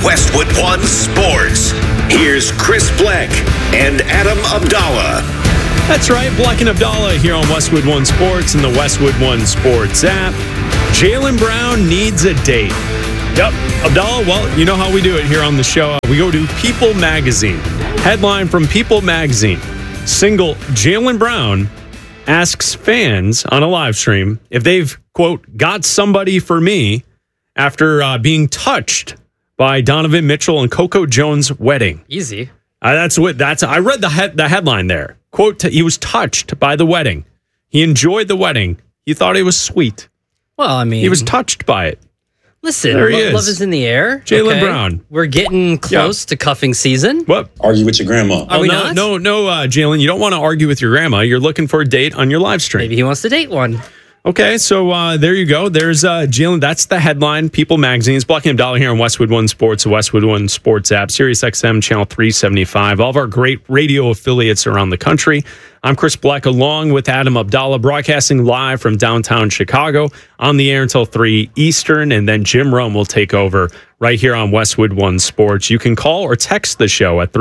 Westwood One Sports. Here's Chris Black and Adam Abdallah. That's right, Black and Abdallah here on Westwood One Sports and the Westwood One Sports app. Jaylen Brown needs a date. Yep, Abdallah, well, you know how we do it here on the show. We go to People Magazine. Headline from People Magazine. Single Jaylen Brown asks fans on a live stream if they've, quote, got somebody for me after being touched by Donovan Mitchell and Coco Jones' wedding. Easy. I read the headline there. Quote, he was touched by the wedding. He enjoyed the wedding. He thought it was sweet. Well, I mean, he was touched by it. Listen, there he is. Love is in the air. Jaylen Brown. We're getting close to cuffing season. What? Argue with your grandma. Are we not? No, Jaylen, you don't want to argue with your grandma. You're looking for a date on your live stream. Maybe he wants to date one. Okay, so there you go. There's Jaylen. That's the headline. People Magazine's Black and Abdallah here on Westwood One Sports, the Westwood One Sports app, Sirius XM channel 375. All of our great radio affiliates around the country. I'm Chris Black, along with Adam Abdallah, broadcasting live from downtown Chicago, on the air until 3 Eastern, and then Jim Rome will take over right here on Westwood One Sports. You can call or text the show at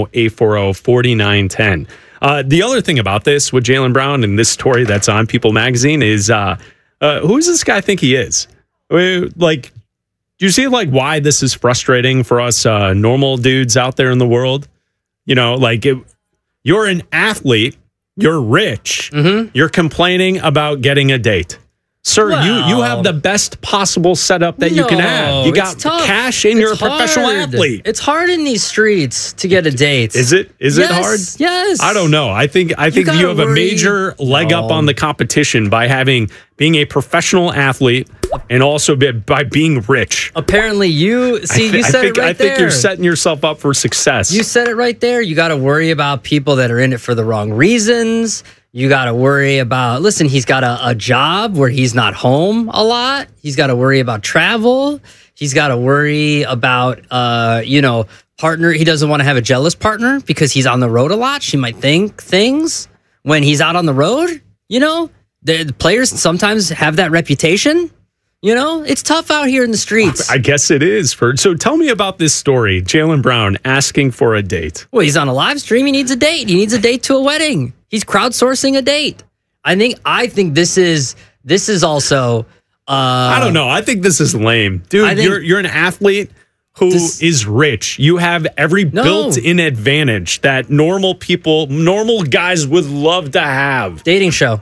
310-840-4910. The other thing about this with Jaylen Brown and this story that's on People Magazine is who does this guy think he is? Like, do you see like why this is frustrating for us normal dudes out there in the world? You know, like you're an athlete, you're rich, you're complaining about getting a date. Sir, you have the best possible setup that you can have. You got cash and you're a professional athlete. It's hard in these streets to get a date. Is it? Is it hard? Yes. I don't know. I think you have a major leg up on the competition by being a professional athlete and also by being rich. Apparently, you said it right there. I think you're setting yourself up for success. You said it right there. You got to worry about people that are in it for the wrong reasons. You got to worry about, listen, he's got a job where he's not home a lot. He's got to worry about travel. He's got to worry about, partner. He doesn't want to have a jealous partner because he's on the road a lot. She might think things when he's out on the road. You know, the players sometimes have that reputation. You know, it's tough out here in the streets. I guess it is. So tell me about this story. Jaylen Brown asking for a date. Well, he's on a live stream. He needs a date. He needs a date to a wedding. He's crowdsourcing a date. I think this is also. I don't know. I think this is lame, dude. You're an athlete who is rich. You have every built-in advantage that normal guys would love to have. Dating show.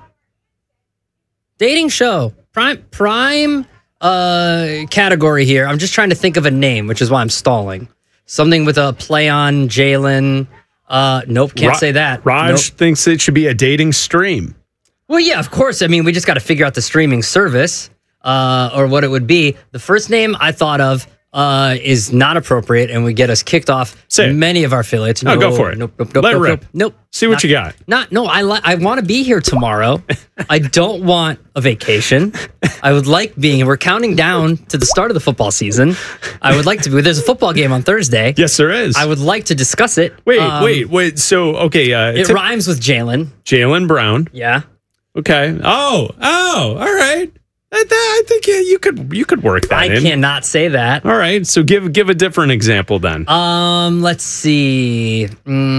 Prime category here. I'm just trying to think of a name, which is why I'm stalling. Something with a play on Jaylen. Nope, can't say that. Raj thinks it should be a dating stream. Well, yeah, of course. I mean, we just got to figure out the streaming service or what it would be. The first name I thought of is not appropriate and would get us kicked off many of our affiliates. No, go for it. Nope. Let it rip. Nope. See what you got. I want to be here tomorrow. I don't want a vacation. I would like we're counting down to the start of the football season. I would like to be. There's a football game on Thursday. Yes, there is. I would like to discuss it. Wait. So, okay. It rhymes with Jaylen. Jaylen Brown. Yeah. Okay. Oh, all right. I think you could work that in. I cannot say that. All right. So give a different example then. Let's see.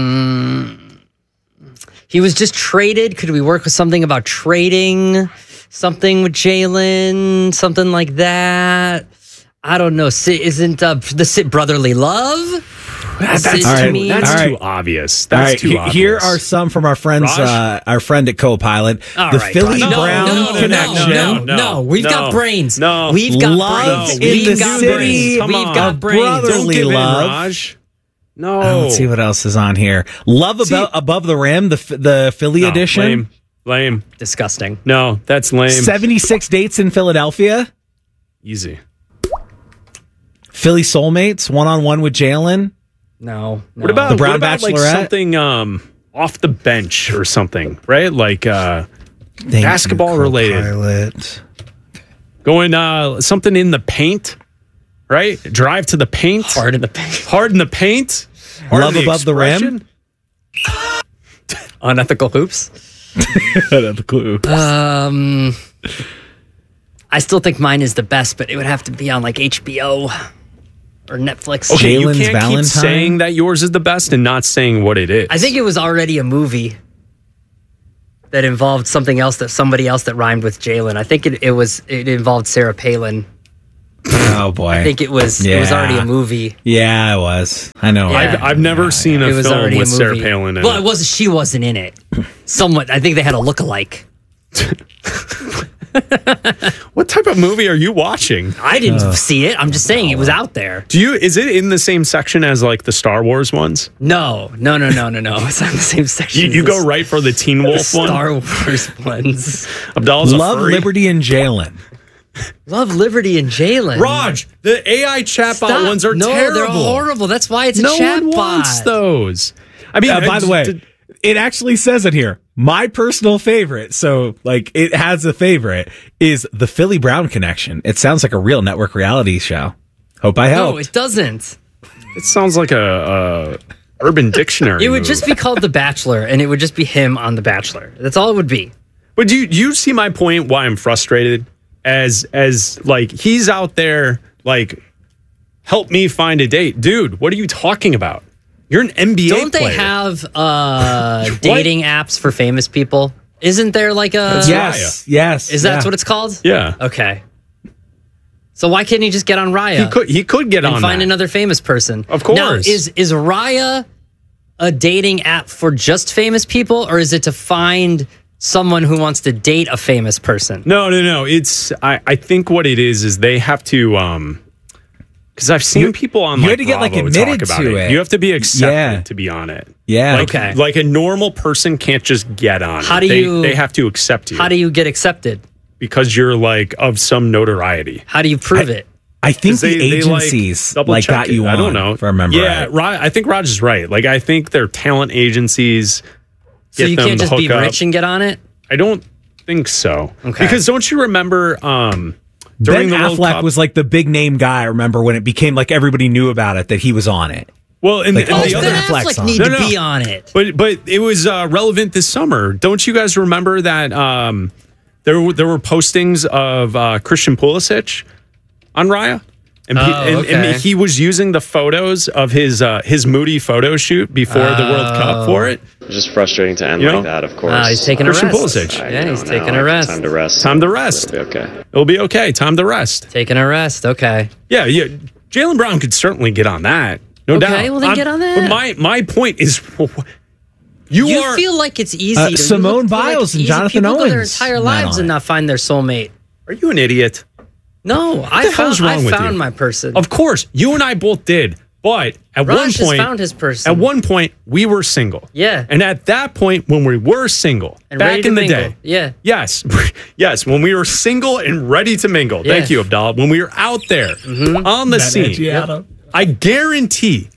He was just traded. Could we work with something about trading? Something with Jaylen? Something like that? I don't know. Isn't the brotherly love? That's too obvious. That's too obvious. Here are some from our friends, our friend at Co-Pilot. Philly Brown connection. No, we've got brains. No, we've got love brains. in the city. We've got brains. Brotherly love. Raj. No. Let's see what else is on here. Love above the rim, the Philly edition. Lame. Disgusting. No, that's lame. 76 dates in Philadelphia. Easy. Philly Soulmates, one-on-one with Jaylen. No. What about the Brown Bachelorette? Like something off the bench or something, right? Like basketball related. Going something in the paint, right? Drive to the paint. Hard in the paint. Hard in the paint. Love above the rim. Unethical hoops. Unethical hoops. I still think mine is the best, but it would have to be on like HBO. or Netflix. Okay, you Jalen's can't Valentine? keep saying that yours is the best and not saying what it is. I think it was already a movie that involved something else somebody else that rhymed with Jalen. I think it involved Sarah Palin. Oh boy. I think it was already a movie. Yeah, it was. I know. Yeah. I've never seen a film with Sarah Palin in it. Well, she wasn't in it. Somewhat. I think they had a look-alike. What type of movie are you watching? I didn't see it. I'm just saying it was out there. Is it in the same section as like the Star Wars ones? No. It's not in the same section. You go right for the Teen Wolf one? Star Wars ones. Abdallah's Love, a furry. Liberty, and Jalen. Love, Liberty, and Jalen. Raj, the AI chatbot ones are terrible. They're horrible. That's why it's a chatbot. No one wants those. I mean, By the way, it actually says it here. My personal favorite, so like it has a favorite, is the Philly Brown Connection. It sounds like a real network reality show. Hope I helped. No, it doesn't. it sounds like a Urban Dictionary. It would just be called The Bachelor, and it would just be him on The Bachelor. That's all it would be. But do you see my point? Why I'm frustrated? As like he's out there like, help me find a date, dude. What are you talking about? You're an NBA Don't they player. have dating apps for famous people? Isn't there like a... Yes. Is that what it's called? Yeah. Okay. So why can't he just get on Raya? He could get and on find that. another famous person. Of course. Now, is Raya a dating app for just famous people, or is it to find someone who wants to date a famous person? No. It's I think what it is they have to because I've seen people on you like had to get like Bravo admitted talk about to it. You have to be accepted to be on it. Yeah. Like, Okay. Like a normal person can't just get on. How it. do They have to accept you. How do you get accepted? Because you're like of some notoriety. How do you prove it? I think the They, agencies double like check got it. you on. I don't know if I remember Yeah, right. I think Raj is right. Like I think they're talent agencies. So you can't just be rich and get on it? I don't think so. Okay. Because don't you remember during Ben the World Affleck Cup was like the big name guy. I remember when it became like everybody knew about it that he was on it. Well, and Like, the oh, other Ben Affleck's Affleck on. need No, to no. be on it. But it was relevant this summer. Don't you guys remember that there were postings of Christian Pulisic on Raya? And, okay. and he was using the photos of his moody photo shoot before the World Cup for it. It's just frustrating to end You like know? that, of course. He's taking a Christian rest. Pulisic. Yeah, he's taking now, a rest. Time to rest. Time to rest. It'll be okay. It'll be okay. Time to rest. Taking a rest. Okay. Yeah. Jaylen Brown could certainly get on that. No doubt. Okay, well then get on that. But my point is, you are. feel like it's easy. Simone Biles and Jonathan People go their Owens entire went lives on and it. not find their soulmate. Are you an idiot? No, What the hell's wrong with found you? my person. Of course, you and I both did. But at Raj one has point, found his person. At one point, we were single. Yeah. And at that point, when we were single, And ready back to in the mingle. day, Yeah. yes, yes, when we were single and ready to mingle. Yeah. Thank you, Abdallah. When we were out there on the scene, edgy, Adam. I guarantee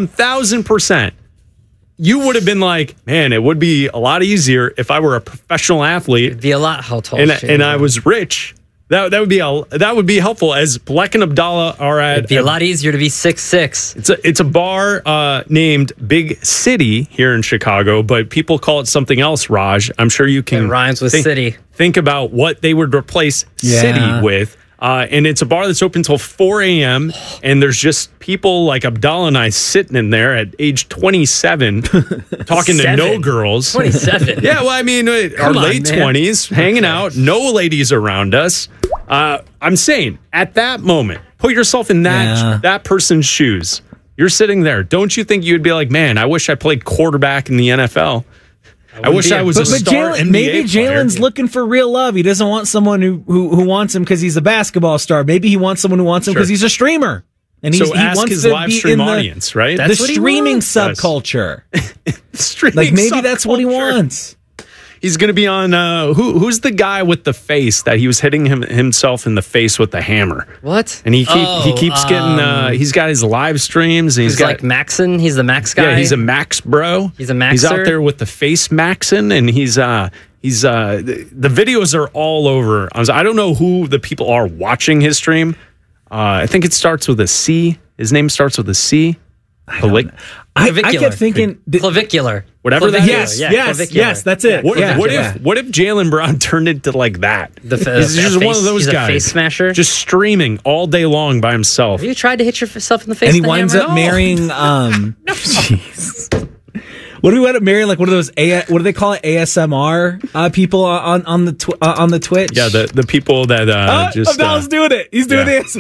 1,000%. You would have been like, man, it would be a lot easier if I were a professional athlete It'd be a lot how tall. and I was rich. That would be helpful. As Black and Abdallah are at, It'd be a lot easier to be 6'6". it's a bar named Big City here in Chicago, but people call it something else. Raj, I'm sure you can. It rhymes with city. Think about what they would replace city with. And it's a bar that's open till 4 a.m. And there's just people like Abdallah and I sitting in there at age 27 talking to no girls. 27. Yeah, well, I mean, our Come on, late man. 20s, hanging out, no ladies around us. I'm saying, at that moment, put yourself in that person's shoes. You're sitting there. Don't you think you'd be like, man, I wish I played quarterback in the NFL? I wish I was a star NBA maybe Jalen's player. looking for real love. He doesn't want someone who wants him because he's a basketball star. Maybe he wants someone who wants him because he's a streamer. And So he ask wants his to live be stream in audience, right? the That's what he streaming wants. subculture. Streaming Like maybe that's what he subculture. wants. He's going to be on. Who's the guy with the face that he was hitting himself in the face with the hammer? What? And he keeps getting. He's got his live streams. And He's got, like Maxon. He's the Max guy. Yeah, he's a Max bro. He's a Maxer. He's out there with the face Maxing, and he's the videos are all over. I don't know who the people are watching his stream. I think it starts with a C. His name starts with a C. I Clavicular. kept thinking Clavicular. Whatever that Clavicular, is. yeah, yes, clavicular. yes, that's it. What Yeah, what if Jaylen Brown turned into like that? He's just one of those he's guys. a face smasher. Just streaming all day long by himself. Have you tried to hit yourself in the face? and he with a winds hammer? up marrying jeez. What do we want to marry? Like one of those what do they call it? ASMR people on the Twitch. Yeah, the people that just. Abdallah's doing it. He's doing this.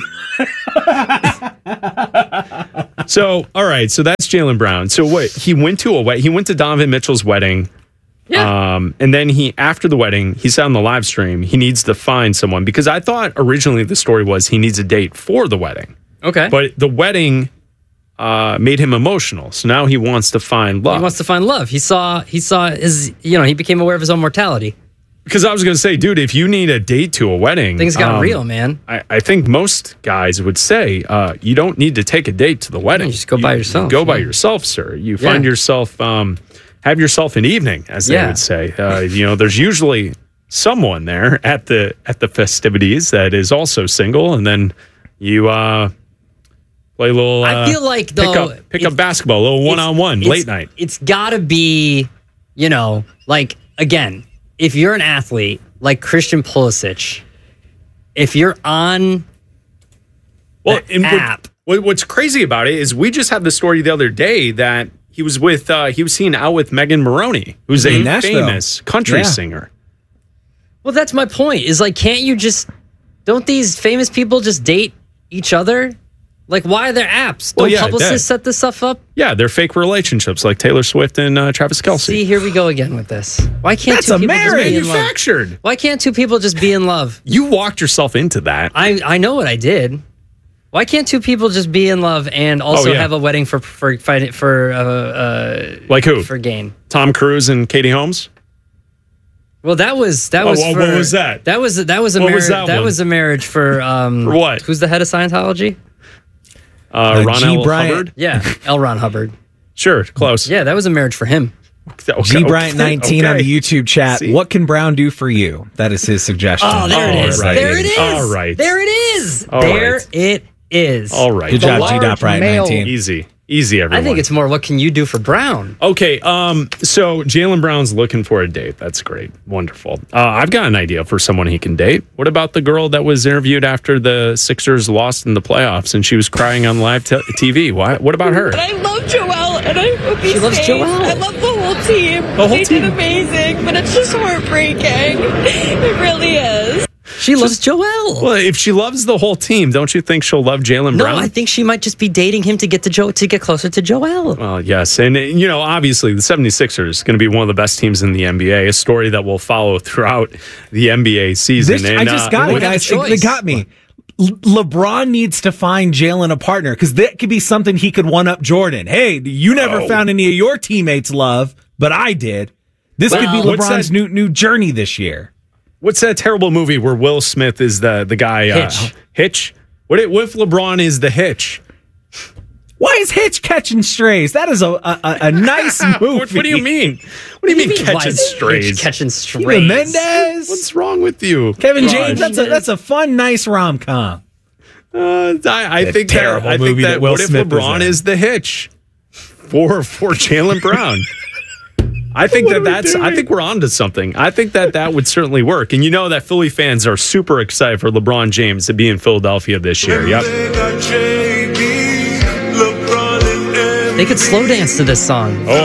So all right, so that's Jaylen Brown. So what? He went to Donovan Mitchell's wedding. Yeah. And then after the wedding, he said on the live stream he needs to find someone because I thought originally the story was he needs a date for the wedding, Okay. but the wedding made him emotional. So now he wants to find love. He wants to find love. He saw his, he became aware of his own mortality. Because I was going to say, dude, if you need a date to a wedding, Things got real, man. I think most guys would say you don't need to take a date to the wedding. You just go by yourself. Go by yourself, sir. You find yourself, have yourself an evening, as they would say. There's usually someone there at the festivities that is also single, and then you play a little. I feel like though pick up basketball, a little one-on-one late night. It's got to be, like again, if you're an athlete like Christian Pulisic, if you're on the app. What's crazy about it is we just had the story the other day that he was seen out with Megan Maroney, who's a famous country singer. Well, that's my point. Is like, don't these famous people just date each other? Like, why are there apps? Don't publicists set this stuff up? Yeah, they're fake relationships like Taylor Swift and Travis Kelce. See, here we go again with this. Why can't That's two people just be in love? manufactured. Why can't two people just be in love? You walked yourself into that. I know what I did. Why can't two people just be in love and also have a wedding for like who? For gain? Tom Cruise and Katie Holmes? Well, that was what was that? That was a What marriage. was that That one? was a marriage for For what? Who's the head of Scientology? Ron G. L. Bryant. Hubbard? Yeah, L. Ron Hubbard. Sure, close. Yeah, that was a marriage for him. Okay, G Bryant 19 on the YouTube chat. See? What can Brown do for you? That is his suggestion. Oh, there it is. right. There it is. All right. There it is. All there right. it is. All right. Good job, G. Bryant 19. Easy, everyone. I think it's more, what can you do for Brown? Okay, so Jaylen Brown's looking for a date. That's great. Wonderful. I've got an idea for someone he can date. What about the girl that was interviewed after the Sixers lost in the playoffs and she was crying on live TV? What about her? I love Joelle, and I hope he She loves stays. Joelle. I love the whole team. The whole they team. did amazing, but it's just heartbreaking. It really is. She loves Joelle. Well, if she loves the whole team, don't you think she'll love Jaylen No, Brown? I think she might just be dating him to get to get closer to Joelle. Well, yes. And, obviously the 76ers is going to be one of the best teams in the NBA, a story that will follow throughout the NBA season. I just got it, would have a guys. choice. It got me. LeBron needs to find Jalen a partner because that could be something he could one up Jordan. Hey, you never found any of your teammates love, but I did. This could be what's LeBron's that- new journey this year. What's that terrible movie where Will Smith is the guy? Hitch. Hitch? What if LeBron is the Hitch? Why is Hitch catching strays? That is a nice movie. What do you mean? What do you mean Why catching is strays? Hitch catching strays. Eva Mendes, What's wrong with you? Kevin Gosh. James. That's a fun, nice rom com. I think terrible that, I movie think that that Will what if Smith was LeBron in. is the Hitch for Jaylen Brown? I think I think we're on to something. I think that would certainly work. And that Philly fans are super excited for LeBron James to be in Philadelphia this year. Yep. They could slow dance to this song.